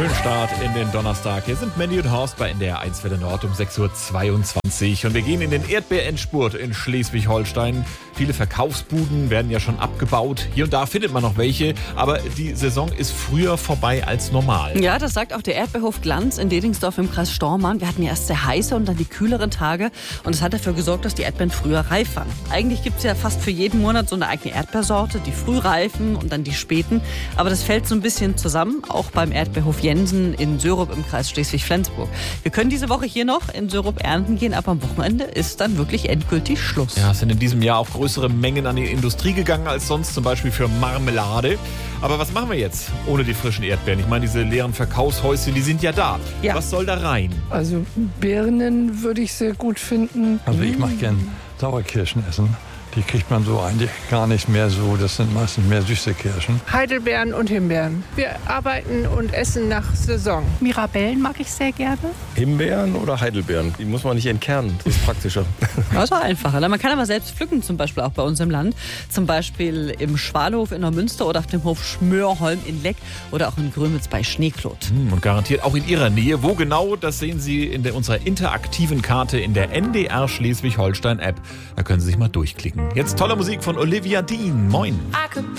Schönen Start in den Donnerstag. Hier sind Mandy und Horst bei NDR 1 Welle Nord um 6.22 Uhr. Und wir gehen in den Erdbeerendspurt in Schleswig-Holstein. Viele Verkaufsbuden werden ja schon abgebaut. Hier und da findet man noch welche. Aber die Saison ist früher vorbei als normal. Ja, das sagt auch der Erdbeerhof Glanz in Dedingsdorf im Kreis Stormarn. Wir hatten ja erst sehr heiße und dann die kühleren Tage. Und das hat dafür gesorgt, dass die Erdbeeren früher reif waren. Eigentlich gibt es ja fast für jeden Monat so eine eigene Erdbeersorte. Die frühreifen und dann die späten. Aber das fällt so ein bisschen zusammen. Auch beim Erdbeerhof Jensen in Sörup im Kreis Schleswig-Flensburg. Wir können diese Woche hier noch in Sörup ernten gehen, aber am Wochenende ist dann wirklich endgültig Schluss. Ja, es sind in diesem Jahr auch größere Mengen an die Industrie gegangen als sonst, zum Beispiel für Marmelade. Aber was machen wir jetzt ohne die frischen Erdbeeren? Ich meine, diese leeren Verkaufshäuschen, die sind ja da. Ja. Was soll da rein? Also Birnen würde ich sehr gut finden. Also ich mag gern Sauerkirschen essen. Die kriegt man so eigentlich gar nicht mehr so. Das sind meistens mehr süße Kirschen. Heidelbeeren und Himbeeren. Wir arbeiten und essen nach Saison. Mirabellen mag ich sehr gerne. Himbeeren oder Heidelbeeren? Die muss man nicht entkernen, das ist praktischer. Das ist auch einfacher. Man kann aber selbst pflücken, zum Beispiel auch bei uns im Land. Zum Beispiel im Schwalhof in Neumünster oder auf dem Hof Schmörholm in Leck oder auch in Grömitz bei Schneeklot. Und garantiert auch in Ihrer Nähe. Wo genau, das sehen Sie in unserer interaktiven Karte in der NDR Schleswig-Holstein-App. Da können Sie sich mal durchklicken. Jetzt tolle Musik von Olivia Dean. Moin.